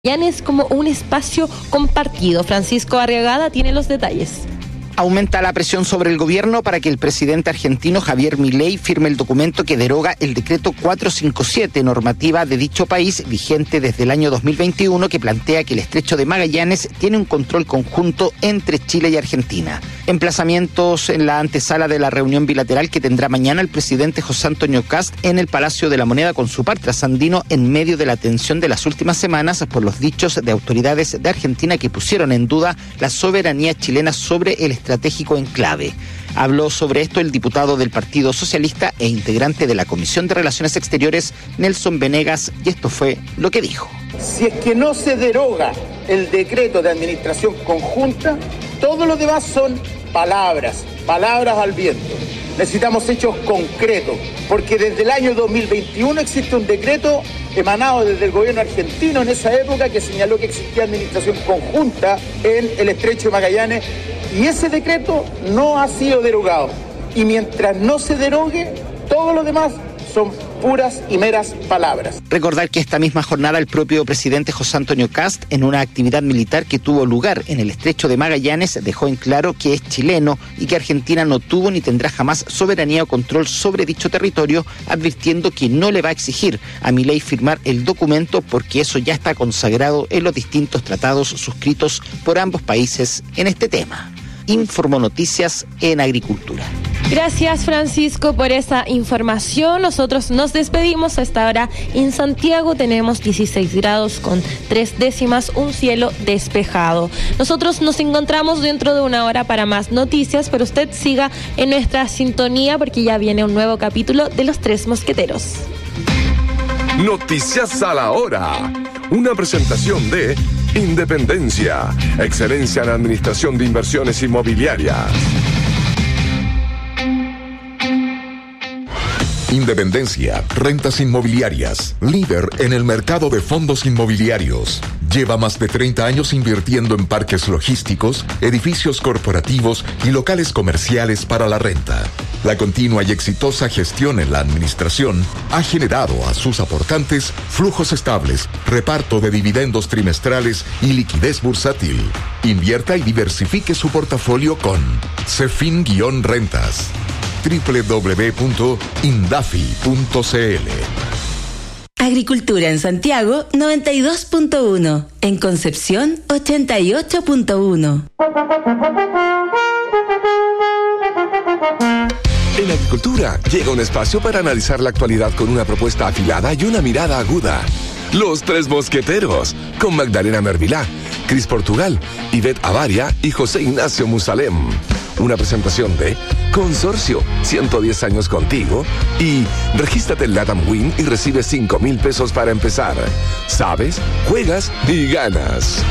Magallanes como un espacio compartido. Francisco Arriagada tiene los detalles. Aumenta la presión sobre el gobierno para que el presidente argentino Javier Milei firme el documento que deroga el decreto 457, normativa de dicho país vigente desde el año 2021, que plantea que el estrecho de Magallanes tiene un control conjunto entre Chile y Argentina. Emplazamientos en la antesala de la reunión bilateral que tendrá mañana el presidente José Antonio Kast en el Palacio de la Moneda con su par trasandino, en medio de la tensión de las últimas semanas por los dichos de autoridades de Argentina que pusieron en duda la soberanía chilena sobre el estratégico enclave. Habló sobre esto el diputado del Partido Socialista e integrante de la Comisión de Relaciones Exteriores, Nelson Venegas, y esto fue lo que dijo. Si es que no se deroga el decreto de administración conjunta, todo lo demás son palabras al viento. Necesitamos hechos concretos, porque desde el año 2021 existe un decreto emanado desde el gobierno argentino en esa época que señaló que existía administración conjunta en el estrecho de Magallanes, y ese decreto no ha sido derogado. Y mientras no se derogue, todo lo demás son puras y meras palabras. Recordar que esta misma jornada el propio presidente José Antonio Kast, en una actividad militar que tuvo lugar en el estrecho de Magallanes, dejó en claro que es chileno y que Argentina no tuvo ni tendrá jamás soberanía o control sobre dicho territorio, advirtiendo que no le va a exigir a Milei firmar el documento porque eso ya está consagrado en los distintos tratados suscritos por ambos países en este tema. Informó Noticias en Agricultura. Gracias, Francisco, por esa información. Nosotros nos despedimos. A esta hora en Santiago tenemos 16 grados con 3 décimas, un cielo despejado. Nosotros nos encontramos dentro de una hora para más noticias, pero usted siga en nuestra sintonía porque ya viene un nuevo capítulo de Los Tres Mosqueteros. Noticias a la hora. Una presentación de Independencia, excelencia en administración de inversiones inmobiliarias. Independencia, rentas inmobiliarias, líder en el mercado de fondos inmobiliarios. Lleva más de 30 años invirtiendo en parques logísticos, edificios corporativos y locales comerciales para la renta. La continua y exitosa gestión en la administración ha generado a sus aportantes flujos estables, reparto de dividendos trimestrales y liquidez bursátil. Invierta y diversifique su portafolio con Cefin-Rentas. www.indafi.cl. Agricultura en Santiago 92.1, en Concepción 88.1. En Agricultura llega un espacio para analizar la actualidad con una propuesta afilada y una mirada aguda. Los Tres Mosqueteros, con Magdalena Mervilá, Cris Portugal, Ivette Avaria y José Ignacio Musalem. Una presentación de Consorcio, 110 años contigo, y regístrate en LATAM Win y recibe 5,000 pesos para empezar. Sabes, juegas y ganas.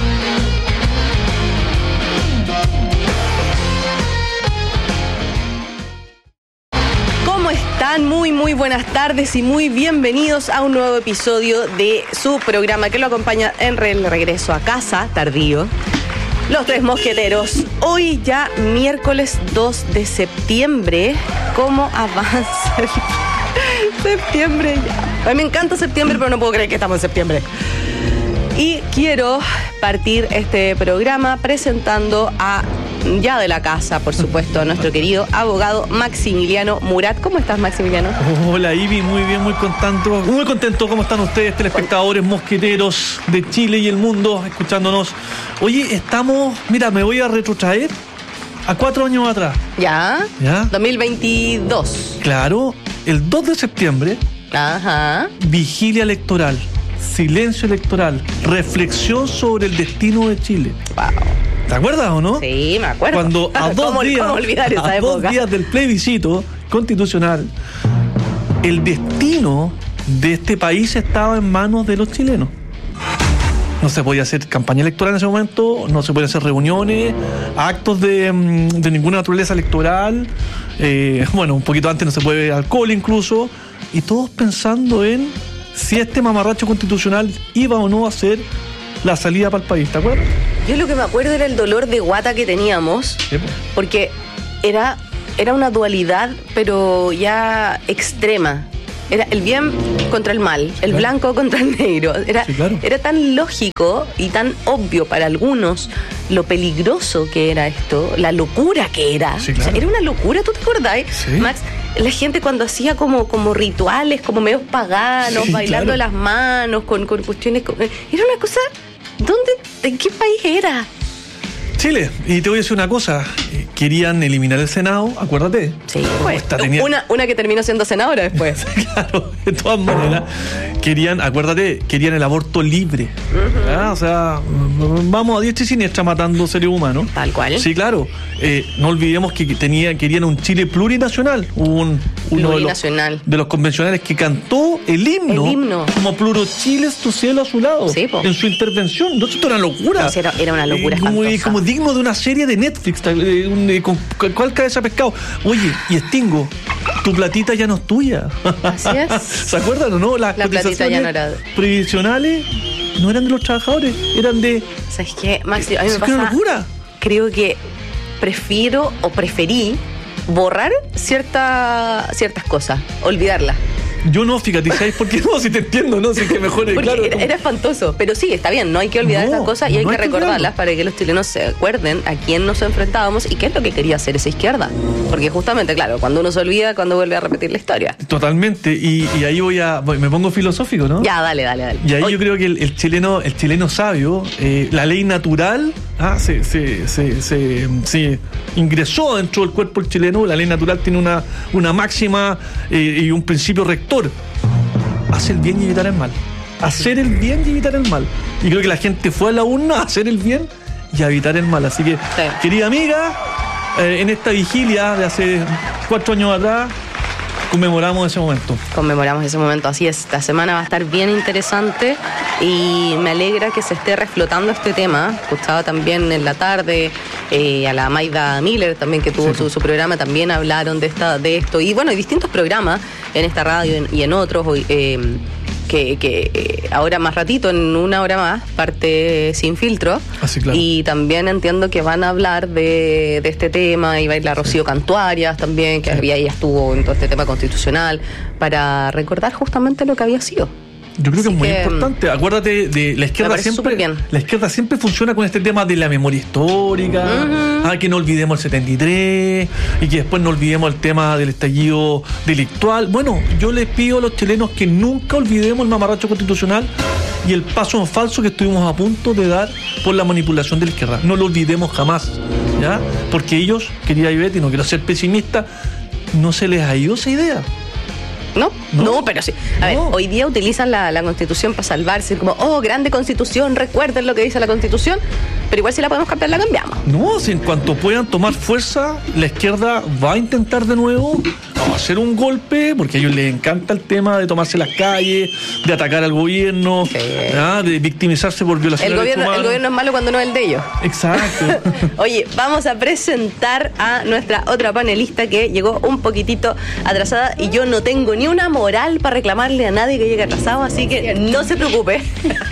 Muy buenas tardes y muy bienvenidos a un nuevo episodio de su programa que lo acompaña en el regreso a casa tardío, Los Tres Mosqueteros. Hoy ya miércoles 2 de septiembre. ¿Cómo avanza el septiembre ya? A mí me encanta septiembre, pero no puedo creer que estamos en septiembre. Y quiero partir este programa presentando a ya de la casa, por supuesto, a nuestro querido abogado Maximiliano Murat. ¿Cómo estás, Maximiliano? Hola, Ivy, muy bien, muy contento. ¿Cómo están ustedes, telespectadores mosqueteros de Chile y el mundo, escuchándonos? Oye, mira, me voy a retrotraer a 4 años atrás. ¿Ya? 2022. Claro, el 2 de septiembre, ajá, vigilia electoral, silencio electoral, reflexión sobre el destino de Chile. Wow. ¿Te acuerdas o no? Sí, me acuerdo. Cuando a dos días del plebiscito constitucional, el destino de este país estaba en manos de los chilenos. No se podía hacer campaña electoral en ese momento, no se podían hacer reuniones, actos de ninguna naturaleza electoral. Un poquito antes no se puede beber alcohol incluso. Y todos pensando en si este mamarracho constitucional iba o no a ser la salida para el país, ¿te acuerdas? Yo lo que me acuerdo era el dolor de guata que teníamos, sí, porque era una dualidad, pero ya extrema. Era el bien contra el mal, el blanco contra el negro. Era tan lógico y tan obvio para algunos lo peligroso que era esto, la locura que era. Sí, claro. O sea, era una locura, ¿tú te acordás, sí. Max? La gente cuando hacía como rituales, como medios paganos, sí, bailando claro. las manos, con cuestiones... Era una cosa... ¿En qué país era? Chile. Y te voy a decir una cosa. Querían eliminar el Senado, acuérdate. Sí, pues. Tenía... Una que terminó siendo senadora después. Claro, de todas maneras. Querían el aborto libre. O sea, vamos a diestra y siniestra matando seres humanos. Tal cual. Sí, claro. No olvidemos que querían un Chile plurinacional. Uno de los convencionales que cantó el himno. Como Pluro Chiles, tu cielo a su lado. Sí, po. En su intervención. No, esto era una locura. No, era una locura como digno de una serie de Netflix. ¿Con cuál cabeza pescado? Oye, y Stingo, tu platita ya no es tuya. Así es. ¿Se acuerdan o no? Las platita ya no era. Previsionales no eran de los trabajadores, eran de... ¿Sabes qué, Maxi? A mí me pasa... ¡Qué locura! Creo que preferí borrar ciertas cosas, olvidarlas. Yo no, fíjate, ¿sabes por qué no? Si te entiendo, ¿no? Si es que mejor, claro. Era espantoso, pero sí, está bien, no hay que olvidar esas cosas y hay que recordarlas para que los chilenos se acuerden a quién nos enfrentábamos y qué es lo que quería hacer esa izquierda. Porque justamente, claro, cuando uno se olvida, cuando vuelve a repetir la historia. Totalmente, y ahí me pongo filosófico, ¿no? Ya, dale. Y ahí yo creo que el chileno sabio, la ley natural, se ingresó dentro del cuerpo del chileno. La ley natural tiene una máxima y un principio rector. Hacer el bien y evitar el mal. Hacer el bien y evitar el mal. Y creo que la gente fue a la urna a hacer el bien y a evitar el mal. Así que, querida amiga, en esta vigilia de hace 4 años atrás, conmemoramos ese momento. Así es. Esta semana va a estar bien interesante y me alegra que se esté reflotando este tema. Escuchaba también en la tarde a la Maida Miller también, que tuvo su programa, también hablaron de esto. Y bueno, hay distintos programas en esta radio y en otros que ahora más ratito, en una hora más, parte Sin Filtro. Claro. Y también entiendo que van a hablar de este tema, y va a ir la Rocío Cantuarias también, que ella estuvo en todo este tema constitucional, para recordar justamente lo que había sido. Yo creo que es muy importante. Acuérdate de la izquierda siempre. La izquierda siempre funciona con este tema de la memoria histórica, que no olvidemos el 73 y que después no olvidemos el tema del estallido delictual. Bueno, yo les pido a los chilenos que nunca olvidemos el mamarracho constitucional y el paso en falso que estuvimos a punto de dar por la manipulación de la izquierda. No lo olvidemos jamás, ¿ya? Porque ellos, querida Ivette, y no quiero ser pesimista, no se les ha ido esa idea. No, pero sí. A ver, hoy día utilizan la Constitución para salvarse, como, grande Constitución, recuerden lo que dice la Constitución, pero igual si la podemos cambiar, la cambiamos. No, si en cuanto puedan tomar fuerza, la izquierda va a intentar de nuevo hacer un golpe, porque a ellos les encanta el tema de tomarse las calles, de atacar al gobierno, de victimizarse por violaciones de derechos humanos. El gobierno es malo cuando no es el de ellos. Exacto. Oye, vamos a presentar a nuestra otra panelista que llegó un poquitito atrasada y yo no tengo ni una moral para reclamarle a nadie que llegue atrasado, así que no se preocupe.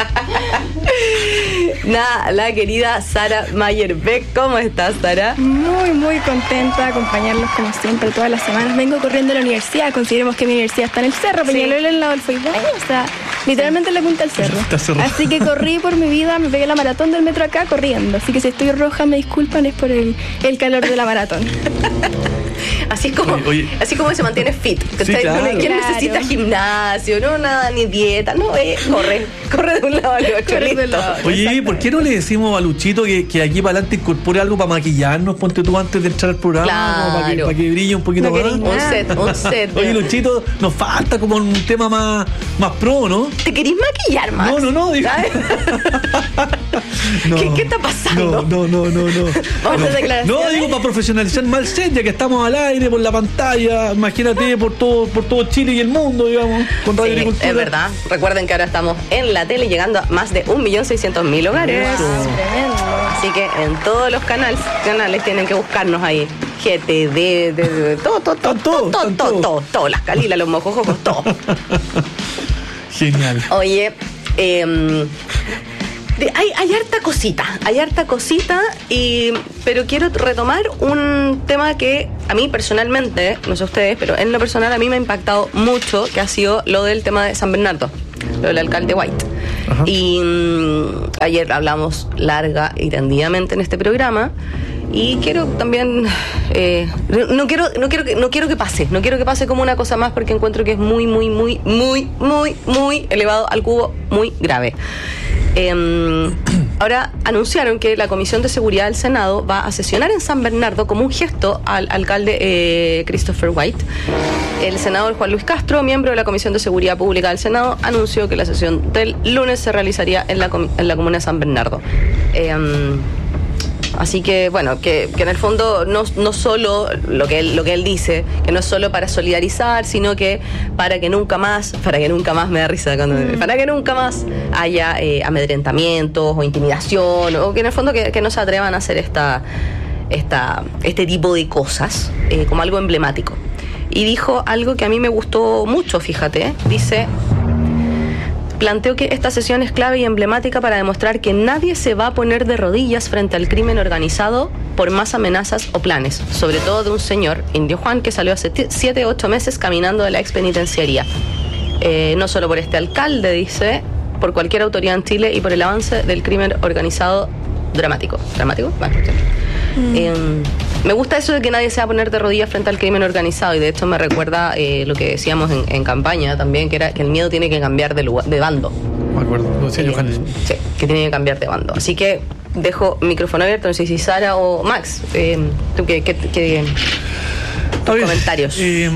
La querida Sara Mayer-Beck. ¿Cómo estás, Sara? Muy, muy contenta de acompañarlos como siempre todas las semanas. Vengo corriendo a la universidad. Consideremos que mi universidad está en el cerro, Peñalolén, al lado del Foidaño, o sea, literalmente en la punta del cerro. Así que corrí por mi vida, me pegué la maratón del metro acá corriendo. Así que si estoy roja, me disculpan, es por el calor de la maratón. Así es como se mantiene fit. Sí, claro. ¿Quién necesita gimnasio? No, nada, ni dieta. No, corre de un lado al otro. Oye, ¿por qué no le decimos a Luchito que aquí para adelante incorpore algo para maquillarnos? Ponte tú antes de entrar al programa, claro, para que brille un poquito más. Un set. Oye, Luchito, nos falta como un tema más pro, ¿no? ¿Te querís maquillar más? No. ¿Sabes? No. ¿Qué está pasando? No. Vamos a declaraciones. No, digo para profesionalizar más el set, ya que estamos al aire por la pantalla, imagínate por todo Chile y el mundo, digamos, con Radio Agricultura. Es verdad. Recuerden que ahora estamos en la tele llegando a más de 1.600.000 hogares. Así que en todos los canales tienen que buscarnos ahí. GTD, todo, las Calilas, los mojojojos, todo. Genial. Oye, hay harta cosita, pero quiero retomar un tema que a mí personalmente, no sé ustedes, pero en lo personal a mí me ha impactado mucho, que ha sido lo del tema de San Bernardo, lo del alcalde White. Ajá. Y ayer hablamos larga y tendidamente en este programa. Y quiero también, no quiero que pase como una cosa más, porque encuentro que es muy elevado al cubo, muy grave. Ahora anunciaron que la Comisión de Seguridad del Senado va a sesionar en San Bernardo como un gesto al alcalde Christopher White. El senador Juan Luis Castro, miembro de la Comisión de Seguridad Pública del Senado, anunció que la sesión del lunes se realizaría en la comuna de San Bernardo. Así que, bueno, que en el fondo no solo lo que él dice, que no es solo para solidarizar, sino que para que nunca más, me da risa para que nunca más haya amedrentamientos o intimidación, o que en el fondo que no se atrevan a hacer este tipo de cosas como algo emblemático. Y dijo algo que a mí me gustó mucho, fíjate, dice: planteo que esta sesión es clave y emblemática para demostrar que nadie se va a poner de rodillas frente al crimen organizado por más amenazas o planes, sobre todo de un señor, Indio Juan, que salió hace 7 o 8 meses caminando de la ex penitenciaría. No solo por este alcalde, dice, por cualquier autoridad en Chile y por el avance del crimen organizado dramático. ¿Dramático? Bueno, me gusta eso de que nadie se va a poner de rodillas frente al crimen organizado, y de hecho me recuerda lo que decíamos en campaña también, que era que el miedo tiene que cambiar de bando. Me acuerdo, lo decía Johannes. Sí, que tiene que cambiar de bando. Así que dejo micrófono abierto, no sé si Sara o Max, ¿tú qué comentarios?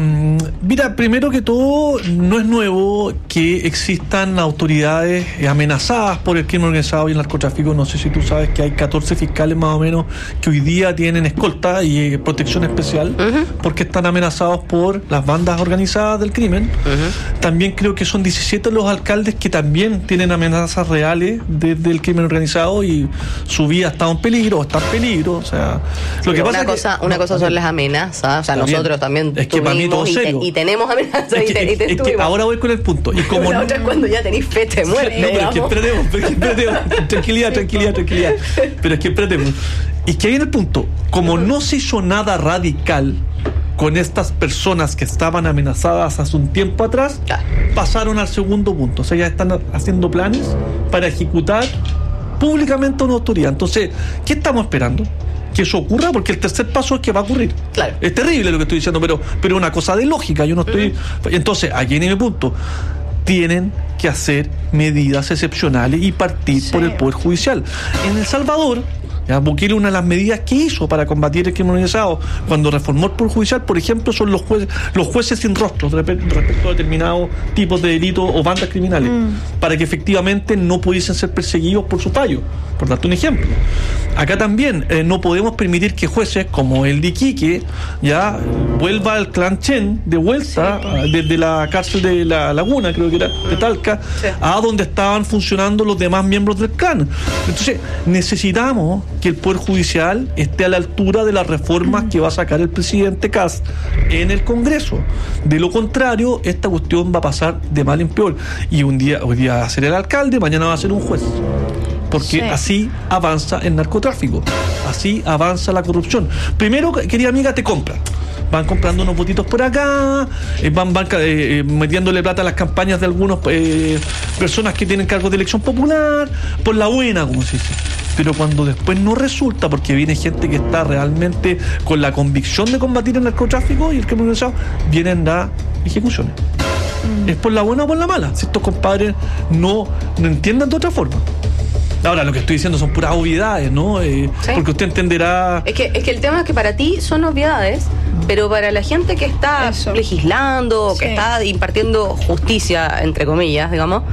Mira, primero que todo, no es nuevo que existan autoridades amenazadas por el crimen organizado y el narcotráfico. No sé si tú sabes que hay 14 fiscales más o menos que hoy día tienen escolta y protección especial, porque están amenazados por las bandas organizadas del crimen. También creo que son 17 los alcaldes que también tienen amenazas reales desde el crimen organizado, y su vida está en peligro, o está en peligro. O sea, lo que pasa una cosa son las amenazas, o sea, nosotros también es que para mí todo serio. Y tenemos amenazas, es que ahora voy con el punto. Y como la otra es cuando ya tenés fe, te mueres. No, pero es que esperemos. Tranquilidad. Pero es que esperemos. Y que ahí en el punto, como no se hizo nada radical con estas personas que estaban amenazadas hace un tiempo atrás, pasaron al segundo punto. O sea, ya están haciendo planes para ejecutar públicamente una autoridad. Entonces, ¿qué estamos esperando? Que eso ocurra, porque el tercer paso es que va a ocurrir. Claro. Es terrible lo que estoy diciendo, pero una cosa de lógica. Yo no estoy. Entonces, aquí en mi punto, tienen que hacer medidas excepcionales y partir por el Poder Judicial. En El Salvador, Bukele, una de las medidas que hizo para combatir el crimen organizado cuando reformó el Poder Judicial, por ejemplo, son los jueces sin rostro respecto a determinados tipos de delitos o bandas criminales, para que efectivamente no pudiesen ser perseguidos por su fallo, por darte un ejemplo. Acá también no podemos permitir que jueces como el de Iquique ya vuelva al clan Chen de vuelta desde la cárcel de La Laguna, creo que era, de Talca, a donde estaban funcionando los demás miembros del clan. Entonces necesitamos que el Poder Judicial esté a la altura de las reformas que va a sacar el presidente Kast en el Congreso. De lo contrario, esta cuestión va a pasar de mal en peor. Y hoy día va a ser el alcalde, mañana va a ser un juez. Porque así avanza el narcotráfico, así avanza la corrupción. Primero, querida amiga, te compran. Van comprando unos votitos por acá, van metiéndole plata a las campañas de algunas personas que tienen cargos de elección popular, por la buena, como se dice. Pero cuando después no resulta, porque viene gente que está realmente con la convicción de combatir el narcotráfico y el crimen organizado, vienen las ejecuciones. ¿Es por la buena o por la mala? Si estos compadres no entienden de otra forma. Ahora, lo que estoy diciendo son puras obviedades, ¿no? Porque usted entenderá... Es que el tema es que para ti son obviedades, pero para la gente que está legislando, que está impartiendo justicia, entre comillas, digamos,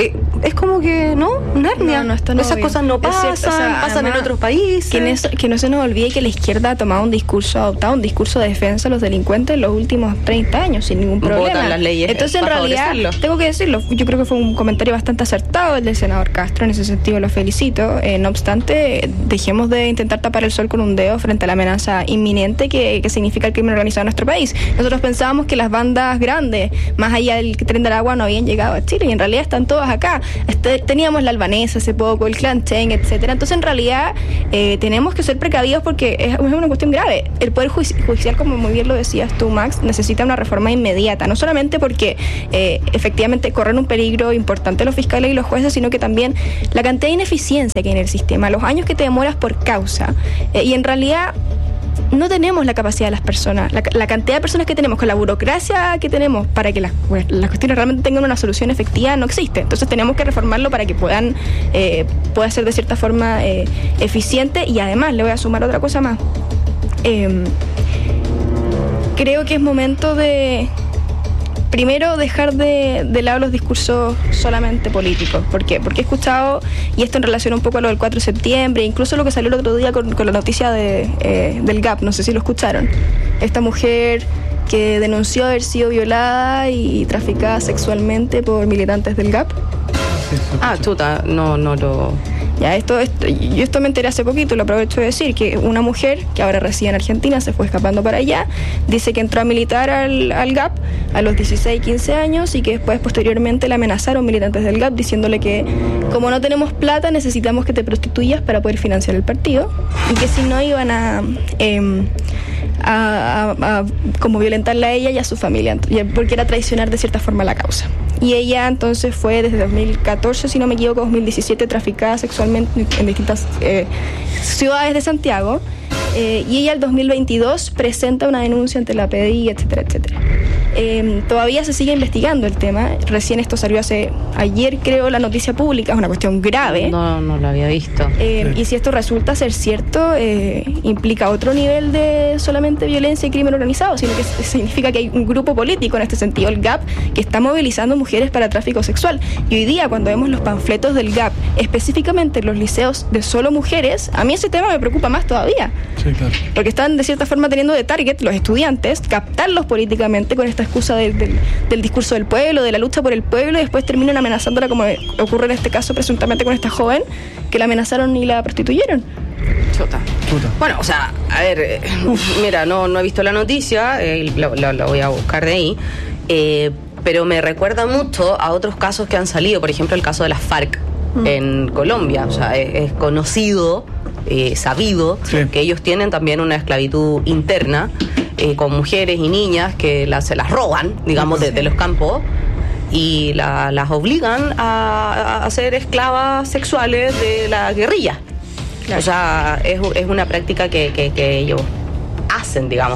es como que, ¿no? Una hernia. No, esas cosas no pasan, pasan en otros países. Que no se nos olvide que la izquierda ha tomado adoptado un discurso de defensa a los delincuentes en los últimos 30 años, sin ningún problema. Votan las leyes. Entonces, en realidad, tengo que decirlo, yo creo que fue un comentario bastante acertado el del senador Castro, en ese sentido lo felicito. No obstante, dejemos de intentar tapar el sol con un dedo frente a la amenaza inminente que significa el crimen crimen organizado en nuestro país. Nosotros pensábamos que las bandas grandes, más allá del Tren de Aragua, no habían llegado a Chile, y en realidad están todas acá. Teníamos la Albanesa hace poco, el Clan Chen, etcétera. Entonces, en realidad, tenemos que ser precavidos porque es una cuestión grave. El Poder Judicial, como muy bien lo decías tú, Max, necesita una reforma inmediata, no solamente porque efectivamente corren un peligro importante los fiscales y los jueces, sino que también la cantidad de ineficiencia que hay en el sistema, los años que te demoras por causa, y en realidad no tenemos la capacidad de las personas, la cantidad de personas que tenemos, con la burocracia que tenemos para que las cuestiones realmente tengan una solución efectiva, no existe. Entonces tenemos que reformarlo para que pueda ser de cierta forma eficiente. Y además le voy a sumar otra cosa más. Creo que es momento de primero dejar de lado los discursos solamente políticos. ¿Por qué? Porque he escuchado, y esto en relación un poco a lo del 4 de septiembre, incluso lo que salió el otro día con la noticia del GAP, no sé si lo escucharon. Esta mujer que denunció haber sido violada y traficada sexualmente por militantes del GAP. Chuta, no lo... Ya, esto me enteré hace poquito, lo aprovecho de decir, que una mujer que ahora reside en Argentina, se fue escapando para allá, dice que entró a militar al GAP a los 16, 15 años, y que después, posteriormente, la amenazaron militantes del GAP diciéndole que como no tenemos plata, necesitamos que te prostituyas para poder financiar el partido, y que si no iban a como violentarla a ella y a su familia, porque era traicionar de cierta forma la causa. Y ella entonces fue desde 2014, si no me equivoco, 2017, traficada sexualmente en distintas ciudades de Santiago, y ella el 2022 presenta una denuncia ante la PDI, etcétera, etcétera. Todavía se sigue investigando el tema. Recién esto salió ayer, creo, la noticia pública. Es una cuestión grave. No lo había visto. Y si esto resulta ser cierto, implica otro nivel de solamente violencia y crimen organizado, sino que significa que hay un grupo político en este sentido, el GAP, que está movilizando mujeres para tráfico sexual. Y hoy día, cuando vemos los panfletos del GAP, específicamente en los liceos de solo mujeres, a mí ese tema me preocupa más todavía. Sí, claro. Porque están de cierta forma teniendo de target los estudiantes, captarlos políticamente con esta excusa del discurso del pueblo, de la lucha por el pueblo, y después terminan amenazándola, como ocurre en este caso presuntamente con esta joven, que la amenazaron y la prostituyeron. Chuta. Bueno, o sea, a ver, mira, no he visto la noticia, lo voy a buscar de ahí, pero me recuerda mucho a otros casos que han salido, por ejemplo el caso de las FARC en Colombia. O sea, es conocido, sabido, que ellos tienen también una esclavitud interna, con mujeres y niñas que se las roban, digamos, de los campos, y las obligan a ser esclavas sexuales de la guerrilla. Claro. O sea, es una práctica que ellos hacen, digamos.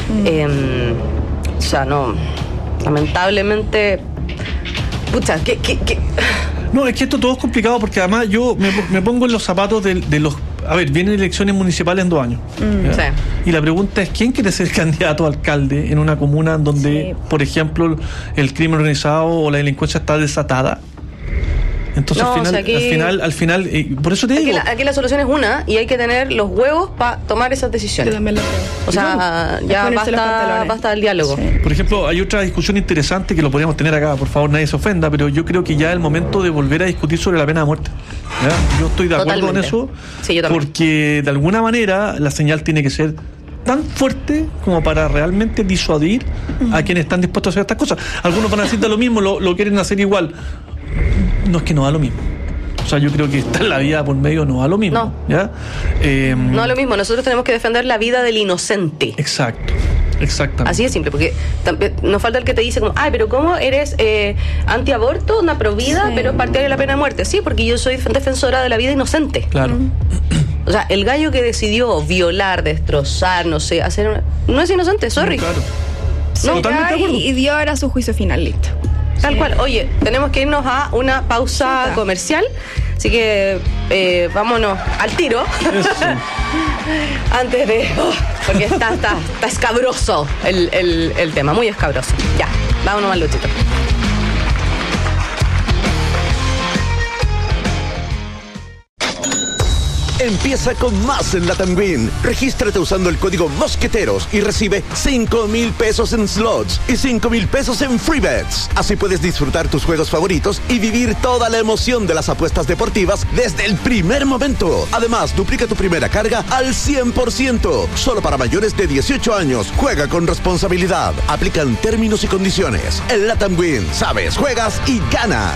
O sea, no, lamentablemente, pucha, No, es que esto todo es complicado, porque además yo me pongo en los zapatos de los... A ver, vienen elecciones municipales en 2 años. Sí. Y la pregunta es, ¿quién quiere ser candidato a alcalde en una comuna donde, por ejemplo, el crimen organizado o la delincuencia está desatada? Entonces, al final, por eso te digo... Aquí la solución es una, y hay que tener los huevos para tomar esas decisiones. Yo también lo creo. O sea, ya basta el diálogo. Sí. Por ejemplo, hay otra discusión interesante que lo podríamos tener acá, por favor, nadie se ofenda, pero yo creo que ya es el momento de volver a discutir sobre la pena de muerte. ¿Ya? Yo estoy de acuerdo con eso, sí, yo también. Porque de alguna manera la señal tiene que ser tan fuerte como para realmente disuadir a quienes están dispuestos a hacer estas cosas. Algunos van a decir da lo mismo, lo quieren hacer igual. No, es que no da lo mismo. O sea, yo creo que estar la vida por medio no da lo mismo. No. ¿Ya? No da lo mismo. Nosotros tenemos que defender la vida del inocente. Exacto. Exactamente. Así de simple, porque nos falta el que te dice como, pero ¿cómo eres antiaborto, una provida, pero partidaria de la pena de muerte? Sí, porque yo soy defensora de la vida inocente. Claro. O sea, el gallo que decidió violar, destrozar, no sé, no es inocente, sorry. Claro. Totalmente de acuerdo. Y dio ahora su juicio final, listo. Tal cual. Oye, tenemos que irnos a una pausa comercial, así que vámonos al tiro. Antes de... porque está escabroso el tema, muy escabroso. Ya, vámonos al luchito. Empieza con más en Latam Win. Regístrate usando el código Mosqueteros y recibe 5,000 pesos en slots y 5,000 pesos en free bets. Así puedes disfrutar tus juegos favoritos y vivir toda la emoción de las apuestas deportivas desde el primer momento. Además, duplica tu primera carga al 100%. Solo para mayores de 18 años. Juega con responsabilidad. Aplican términos y condiciones. En Latam Win, sabes, juegas y ganas.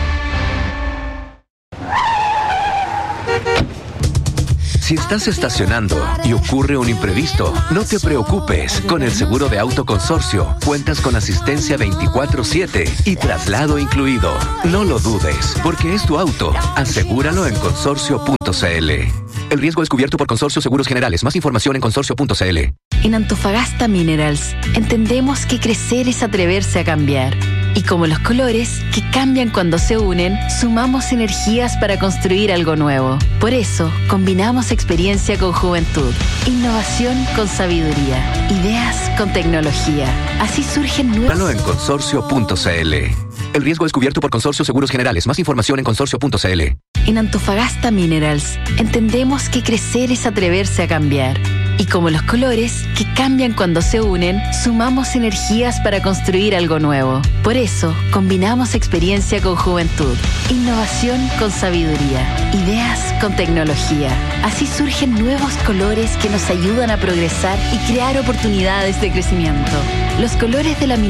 Si estás estacionando y ocurre un imprevisto, no te preocupes. Con el seguro de auto Consorcio, cuentas con asistencia 24/7 y traslado incluido. No lo dudes, porque es tu auto. Asegúralo en consorcio.cl. El riesgo es cubierto por Consorcio Seguros Generales. Más información en consorcio.cl. En Antofagasta Minerals, entendemos que crecer es atreverse a cambiar. Y como los colores, que cambian cuando se unen, sumamos energías para construir algo nuevo. Por eso, combinamos experiencia con juventud, innovación con sabiduría, ideas con tecnología. Así surgen nuevos... en consorcio.cl. El riesgo es cubierto por Consorcio Seguros Generales. Más información en consorcio.cl. En Antofagasta Minerals, entendemos que crecer es atreverse a cambiar. Y como los colores, que cambian cuando se unen, sumamos energías para construir algo nuevo. Por eso, combinamos experiencia con juventud, innovación con sabiduría, ideas con tecnología. Así surgen nuevos colores que nos ayudan a progresar y crear oportunidades de crecimiento. Los colores de la